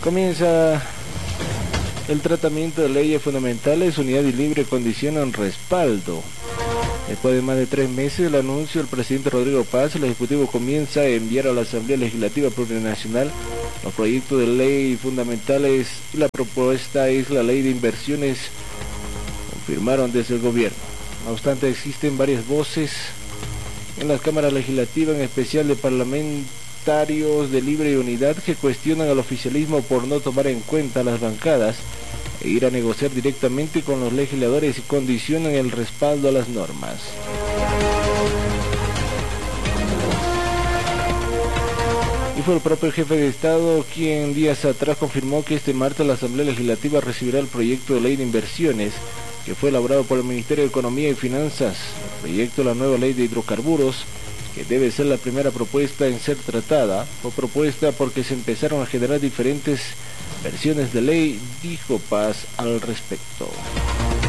Comienza el tratamiento de leyes fundamentales. Unidad y Libre condicionan respaldo. Después de más de 3 meses del anuncio del presidente Rodrigo Paz, el Ejecutivo comienza a enviar a la Asamblea Legislativa Plurinacional los proyectos de ley fundamentales y la propuesta es la Ley de Inversiones, confirmaron desde el gobierno. No obstante, existen varias voces en las cámaras legislativas, en especial de parlamentarios de Libre y Unidad, que cuestionan al oficialismo por no tomar en cuenta las bancadas e ir a negociar directamente con los legisladores y condicionan el respaldo a las normas. Y fue el propio jefe de Estado quien días atrás confirmó que este martes la Asamblea Legislativa recibirá el proyecto de ley de inversiones que fue elaborado por el Ministerio de Economía y Finanzas. El proyecto de la nueva ley de hidrocarburos, que debe ser la primera propuesta en ser tratada, fue propuesta porque se empezaron a generar diferentes versiones de ley, dijo Paz al respecto.